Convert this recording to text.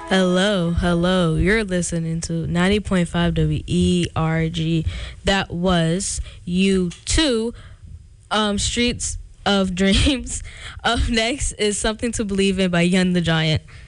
Hello, hello. You're listening to 90.5 WERG. That was you too. Streets of Dreams. Up next is Something to Believe in by Young the Giant.